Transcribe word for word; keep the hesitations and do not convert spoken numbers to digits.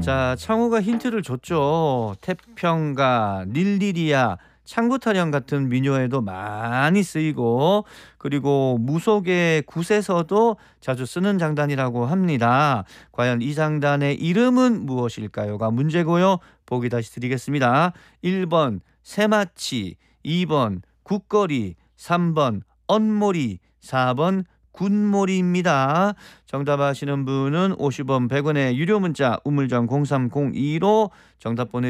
자, 창호가 힌트를 줬죠. 태평가, 닐리리아, 창구타령 같은 민요에도 많이 쓰이고 그리고 무속의 굿에서도 자주 쓰는 장단이라고 합니다. 과연 이 장단의 이름은 무엇일까요가 문제고요. 보기 다시 드리겠습니다. 일 번 새마치, 이 번 굿거리, 삼 번 언모리, 사 번 굿모리입니다. 정답 아시는 분은 오십 원 백 원의 유료 문자 우물정 공삼공이로 정답 보내